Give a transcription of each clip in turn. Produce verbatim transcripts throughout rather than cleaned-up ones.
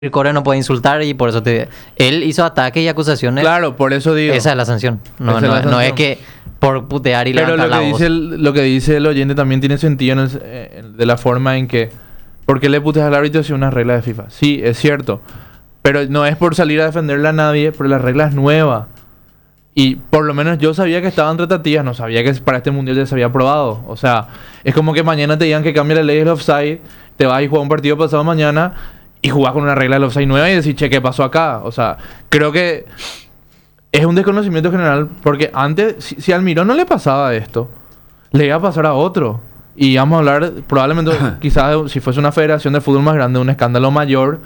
Core no puede insultar y por eso te... Él hizo ataques y acusaciones. Claro, por eso digo. Esa es la sanción. No, Esa es no, la no sanción. es que por putear y Pero levantar lo la que, voz. dice el, lo que dice el oyente también tiene sentido en el- eh, de la forma en que... ¿Por qué le puteas al árbitro si es una regla de FIFA? Sí, es cierto. Pero no es por salir a defenderle a nadie, pero la regla es nueva. Y por lo menos yo sabía que estaban tratativas, no sabía que para este mundial ya se había aprobado. O sea, es como que mañana te digan que cambia la ley del offside, te vas y juegas un partido pasado mañana y jugás con una regla del offside nueva y decís, che, ¿qué pasó acá? O sea, creo que es un desconocimiento general porque antes, si, si al Mirón no le pasaba esto, le iba a pasar a otro. Y vamos a hablar, probablemente, quizás si fuese una federación de fútbol más grande, un escándalo mayor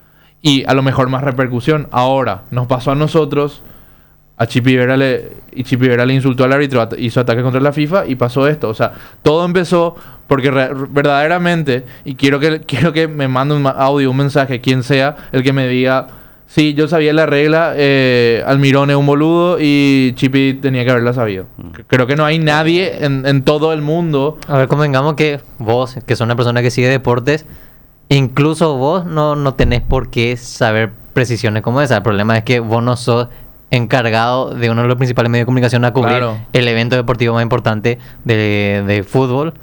y a lo mejor más repercusión. Ahora, nos pasó a nosotros. A Chipi Vera le, y Chipi Vera le insultó al árbitro, at- hizo ataque contra la FIFA y pasó esto. O sea, todo empezó porque re- verdaderamente, y quiero que quiero que me mande un ma- audio, un mensaje, quien sea, el que me diga, sí, yo sabía la regla, eh, Almirón es un boludo y Chipi tenía que haberla sabido. C- Creo que no hay nadie en, en todo el mundo. A ver, convengamos que vos, que sos una persona que sigue deportes, incluso vos no, no tenés por qué saber precisiones como esa. El problema es que vos no sos encargado de uno de los principales medios de comunicación a cubrir Claro. el evento deportivo más importante de, de fútbol.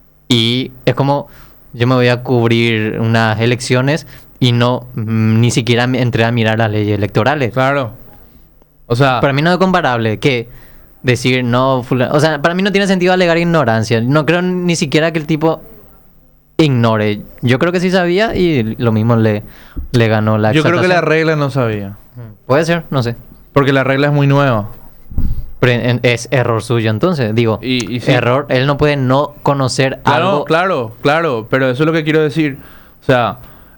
Y es como yo me voy a cubrir unas elecciones y no mm, ni siquiera me entré a mirar las leyes electorales. Claro. O sea, Para mí no es comparable que decir no, fula- o sea, para mí no tiene sentido alegar ignorancia. No creo ni siquiera que el tipo ignore. Yo creo que sí sabía y lo mismo le, le ganó la yo creo que la exaltación. regla no sabía. Puede ser, no sé. Porque la regla es muy nueva. Pero en- es error suyo entonces. Digo, Y- y sí. error, él no puede no conocer Claro, algo. claro, claro, pero eso es lo que quiero decir. O sea,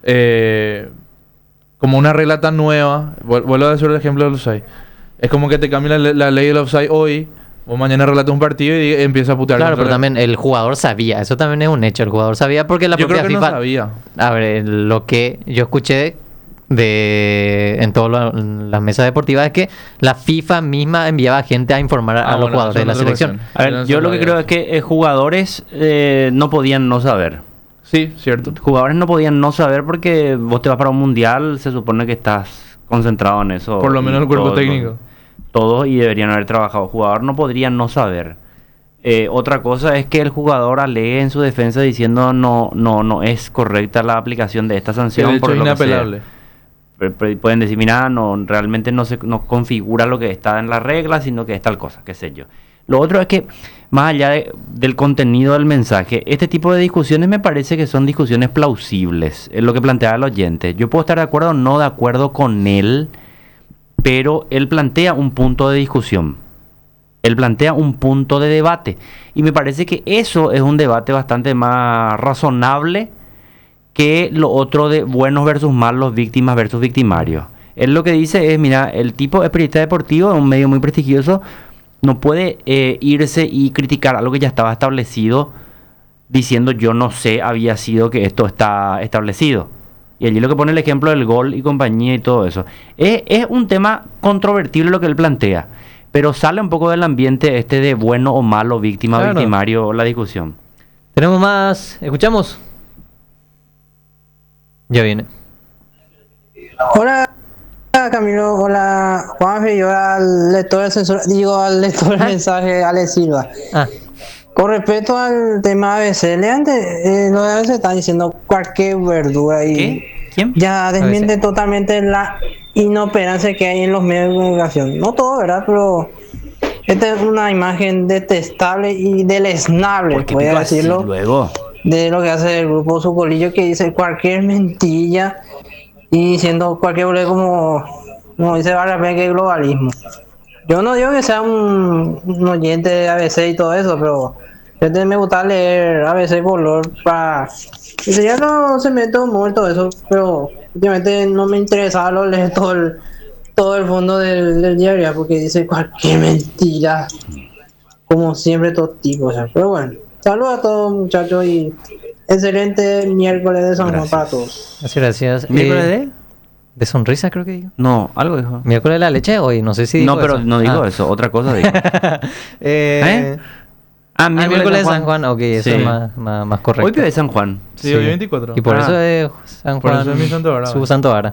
eh, como una regla tan nueva, vuel- vuelvo a decir el ejemplo del offside. Es como que te cambia la, le- la ley del offside hoy, o mañana relatas un partido y empieza a putear. Claro, contra pero la- también el jugador sabía. Eso también es un hecho. El jugador sabía porque la Yo propia creo que FIFA. no sabía. A ver, lo que yo escuché de en todas las mesas deportivas es que la FIFA misma enviaba gente a informar a, Ah, a los bueno, jugadores eso de la es otra selección. cuestión. A ver, Yo no yo lo que sabía. creo es que eh, jugadores eh, no podían no saber. Sí, cierto. Jugadores no podían no saber porque vos te vas para un mundial, se supone que estás concentrado en eso. Por lo menos y el cuerpo todos- técnico. Todos y deberían haber trabajado. Jugador no podría no saber. Eh, otra cosa es que el jugador alegue en su defensa diciendo no no no es correcta la aplicación de esta El sanción hecho por es lo que sea. inapelable. Pe- pe- Pueden decir, mira, no, realmente no se no configura lo que está en la regla, sino que es tal cosa, qué sé yo. Lo otro es que, más allá de- del contenido del mensaje, este tipo de discusiones me parece que son discusiones plausibles, es lo que plantea el oyente. Yo puedo estar de acuerdo o no de acuerdo con él, pero él plantea un punto de discusión. Él plantea un punto de debate. Y me parece que eso es un debate bastante más razonable que lo otro de buenos versus malos, víctimas versus victimarios. Él lo que dice es, mira, el tipo es periodista deportivo, es un medio muy prestigioso, no puede eh, irse y criticar algo que ya estaba establecido diciendo yo no sé, había sido que esto está establecido. Y allí lo que pone el ejemplo del gol y compañía y todo eso. Es, es un tema controvertible lo que él plantea, pero sale un poco del ambiente este de bueno o malo, víctima, Claro. victimario, la discusión. Tenemos más. Escuchamos. Ya viene. Hola Camilo, hola Juanfe, yo al lector del censura, digo al lector del mensaje Ale Silva. Ah, Con respecto al tema A B C, le antes, eh, lo de A B C están diciendo cualquier verdura y ¿Qué? ¿Quién? ya desmiente A B C. totalmente la inoperancia que hay en los medios de comunicación. No todo, ¿verdad? Pero esta es una imagen detestable y deleznable, ¿Por qué voy a pico así decirlo, luego? de lo que hace el grupo Sucolillo, que dice cualquier mentira y diciendo cualquier boleta como, como dice Barrapén, que es globalismo. Yo no digo que sea un, un oyente de A B C y todo eso, pero fíjate, me gusta leer A B C Color para... Y ya no se me tomó todo eso, pero últimamente no me interesaba lo leer todo el, todo el fondo del, del diario, porque dice cualquier mentira, como siempre todo tipo, o sea, pero bueno. Saludos a todos muchachos y excelente miércoles de San Juan Gracias. para todos. gracias, gracias. ¿Miércoles Eh, de? de sonrisa creo que digo. No, algo dijo. Miércoles de la leche hoy, no sé si dijo No, pero eso. no digo Ah. eso, otra cosa digo. Eh, ¿Eh? Ah, Ah, miércoles de San Juan, ok, eso Sí. es más, más, más correcto. Hoy es San Juan. Sí, hoy veinticuatro. Y por Ah. eso es San Por Juan, eso es mi santo ahora. su santo ahora.